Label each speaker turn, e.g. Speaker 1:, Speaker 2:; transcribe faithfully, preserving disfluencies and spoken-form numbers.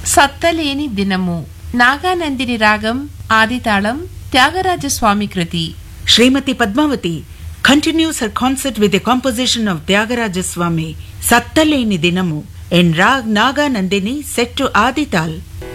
Speaker 1: సత్తలేని దినము నాగానందిని రాగం ఆదితాళం త్యాగరాజస్వామి కృతి.
Speaker 2: Srimati Padmavati continues her concert with a composition of Tyagaraja Swami, Sattaleni Dinamu, in Rag Naga Nandini set to Adital.